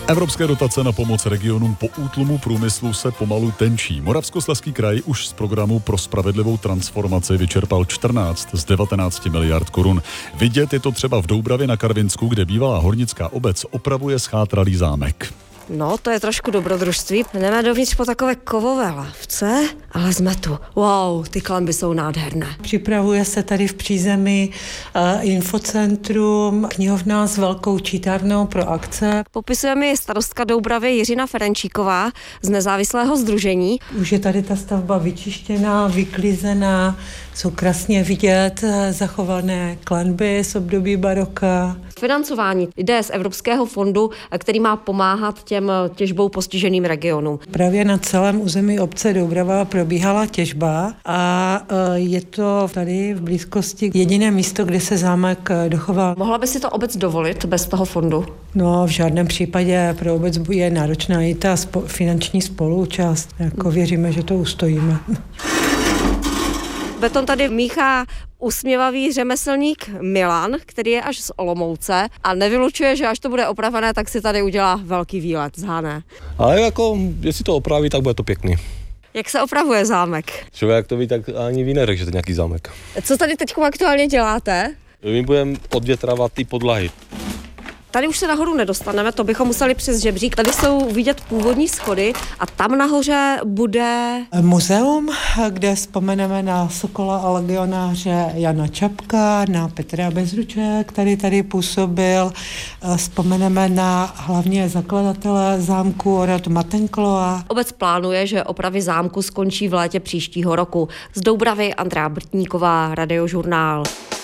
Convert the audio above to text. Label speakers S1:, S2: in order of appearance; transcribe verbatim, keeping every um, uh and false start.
S1: Evropské dotace na pomoc regionům po útlumu průmyslu se pomalu tenčí. Moravskoslezský kraj už z programu pro spravedlivou transformaci vyčerpal čtrnáct z devatenácti miliard korun. Vidět je to třeba v Doubravě na Karvinsku, kde bývalá hornická obec opravuje schátralý zámek.
S2: No, to je trošku dobrodružství. Jdeme dovnitř po takové kovové lávce, ale jsme tu. Wow, ty klenby jsou nádherné.
S3: Připravuje se tady v přízemí uh, infocentrum, knihovna s velkou čítárnou pro akce.
S2: Popisuje mi starostka Doubravy Jiřina Ferenčíková z nezávislého sdružení.
S3: Už je tady ta stavba vyčištěná, vyklizená, jsou krásně vidět zachované klenby z období baroka.
S2: Financování jde z Evropského fondu, který má pomáhat těm těžbou postiženým regionům.
S3: Právě na celém území obce Doubrava probíhala těžba a je to tady v blízkosti jediné místo, kde se zámek dochoval.
S2: Mohla by si to obec dovolit bez toho fondu?
S3: No, v žádném případě pro obec je náročná i ta spo- finanční spoluúčast. Jako věříme, že to ustojíme.
S2: Beton tady míchá usměvavý řemeslník Milan, který je až z Olomouce a nevylučuje, že až to bude opravené, tak si tady udělá velký výlet z Hané.
S4: Ale jako, jestli to opraví, tak bude to pěkný.
S2: Jak se opravuje zámek?
S4: Člověk to ví, tak ani ví neřek, že to je nějaký zámek.
S2: Co tady teď aktuálně děláte?
S4: My budeme odvětrávat ty podlahy.
S2: Tady už se nahoru nedostaneme, to bychom museli přes žebřík. Tady jsou vidět původní schody a tam nahoře bude
S3: muzeum, kde vzpomeneme na sokola a legionáře Jana Čapka, na Petra Bezruče, který tady působil. Vzpomeneme na hlavně zakladatele zámku Orad Matenkloa.
S2: Obec plánuje, že opravy zámku skončí v létě příštího roku. Z Doubravy Andrea Brtníková, Radiožurnál.